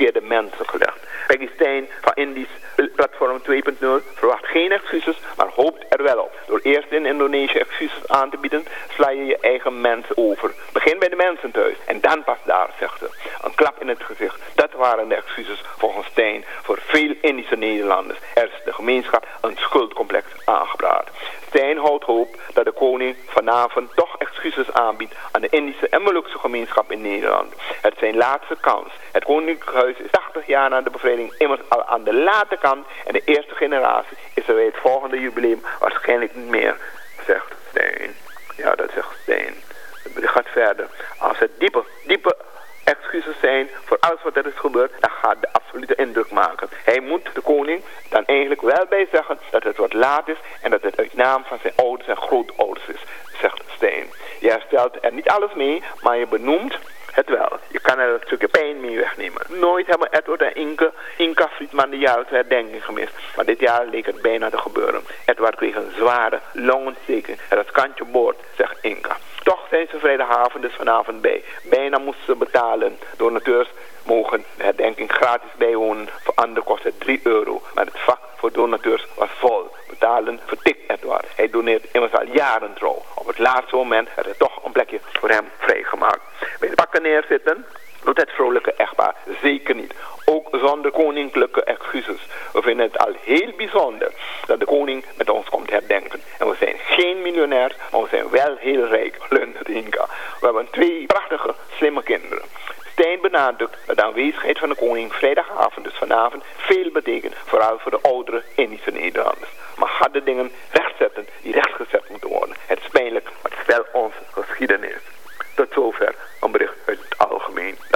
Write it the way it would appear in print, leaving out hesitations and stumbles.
verkeerde mensen gelegd. Peggy Stijn van Indisch Platform 2.0 verwacht geen excuses, maar hoopt er wel op. Door eerst in Indonesië excuses aan te bieden, sla je je eigen mensen over. Begin bij de mensen thuis en dan pas daar, zegt ze. Een klap in het gezicht. Dat waren de excuses volgens Stijn voor veel Indische Nederlanders. Er is de gemeenschap een schuldcomplex aangepraat. Stijn houdt hoop dat de koning vanavond toch excuses aanbiedt aan de Indische en Molukse gemeenschap in Nederland. Het is zijn laatste kans. Het Koninklijk Huis is 80 jaar na de bevrijding immers al aan de late kant en de eerste generatie is er bij het volgende jubileum waarschijnlijk niet meer, zegt Stijn. Ja, dat zegt Stijn. Het gaat verder. Als het diepe excuses zijn voor alles wat er is gebeurd, dan gaat de absolute indruk maken. Hij moet de koning dan eigenlijk wel bij zeggen dat het wat laat is en dat het uit naam van zijn ouders en grootouders is, zegt Stijn. Je herstelt er niet alles mee, maar je benoemt het wel. Je kan er een stukje pijn mee wegnemen. Nooit hebben Edward en Inka Friedman de jaarlijkse herdenking gemist. Maar dit jaar leek het bijna te gebeuren. Edward kreeg een zware longontsteking en het kantje boord, zegt Inka. Toch zijn ze vrijdagavond dus vanavond bij. Bijna moesten ze betalen. Donateurs mogen de herdenking gratis bijwonen. Voor anderen kost het €3. Maar het vak voor donateurs was vol. Betalen vertikt Edward. Hij doneert immers al jaren trouw. Op het laatste moment werd er toch een plekje voor hem vrijgemaakt. Bij de bakken neerzitten doet het vrolijke echtpaar zeker niet. Ook zonder koninklijke excuses. We vinden het al heel bijzonder dat de koning met ons komt herdenken. En we zijn geen miljonairs, maar we zijn wel heel rijk, glundert Inka. We hebben 2 prachtige, slimme kinderen. Stijn benadrukt dat de aanwezigheid van de koning vrijdagavond, dus vanavond, veel betekent. Vooral voor de oudere Indische Nederlanders. Maar gaat de dingen rechtzetten die rechtgezet moeten worden. Het is pijnlijk, maar het is wel onze geschiedenis. Tot zover een bericht uit het algemeen.